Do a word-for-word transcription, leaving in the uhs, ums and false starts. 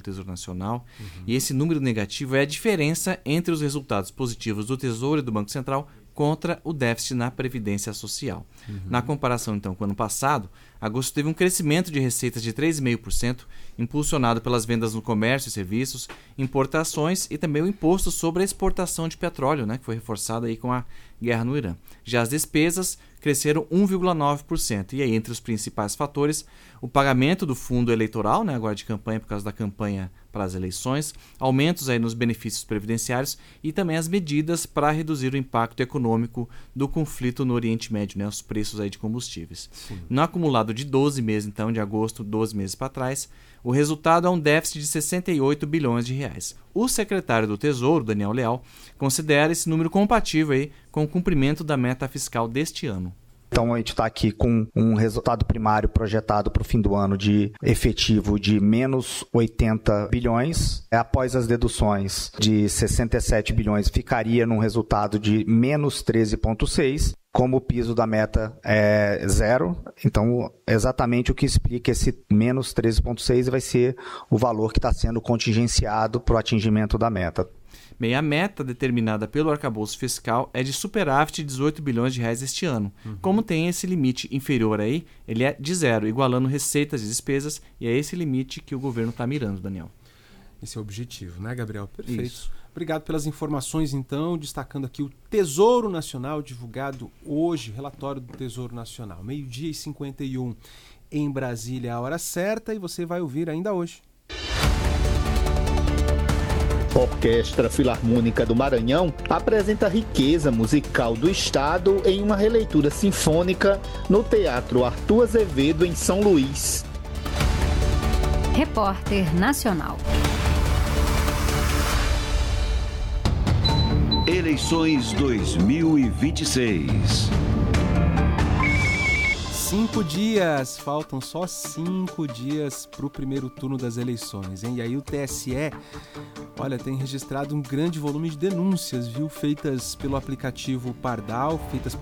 Tesouro Nacional, uhum. e esse número negativo é a diferença entre os resultados positivos do Tesouro e do Banco Central contra o déficit na Previdência Social. Uhum. Na comparação, então, com o ano passado, agosto teve um crescimento de receitas de três vírgula cinco por cento, impulsionado pelas vendas no comércio e serviços, importações e também o imposto sobre a exportação de petróleo, né, que foi reforçado aí com a guerra no Irã. Já as despesas cresceram um vírgula nove por cento. E aí, entre os principais fatores, o pagamento do fundo eleitoral, né, agora de campanha por causa da campanha para as eleições, aumentos aí nos benefícios previdenciários e também as medidas para reduzir o impacto econômico do conflito no Oriente Médio, né, os preços aí de combustíveis. Sim. No acumulado de doze meses, então, de agosto, doze meses para trás, o resultado é um déficit de sessenta e oito bilhões de reais. O secretário do Tesouro, Daniel Leal, considera esse número compatível aí com o cumprimento da meta fiscal deste ano. Então, a gente está aqui com um resultado primário projetado para o fim do ano de efetivo de menos oitenta bilhões. Após as deduções de sessenta e sete bilhões, ficaria num resultado de menos treze vírgula seis. Como o piso da meta é zero, então exatamente o que explica esse menos treze vírgula seis vai ser o valor que está sendo contingenciado para o atingimento da meta. Bem, a meta determinada pelo arcabouço fiscal é de superávit de dezoito bilhões de reais este ano. Uhum. Como tem esse limite inferior aí, ele é de zero, igualando receitas e despesas, e é esse limite que o governo está mirando, Daniel. Esse é o objetivo, né, Gabriel? Perfeito. Isso. Obrigado pelas informações, então, destacando aqui o Tesouro Nacional, divulgado hoje, relatório do Tesouro Nacional, meio-dia e cinquenta e um em Brasília, a hora certa, e você vai ouvir ainda hoje. Orquestra Filarmônica do Maranhão apresenta a riqueza musical do estado em uma releitura sinfônica no Teatro Arthur Azevedo, em São Luís. Repórter Nacional. Eleições dois mil e vinte e seis. Cinco dias, faltam só cinco dias para o primeiro turno das eleições, hein? E aí o T S E, olha, tem registrado um grande volume de denúncias, viu? Feitas pelo aplicativo Pardal, feitas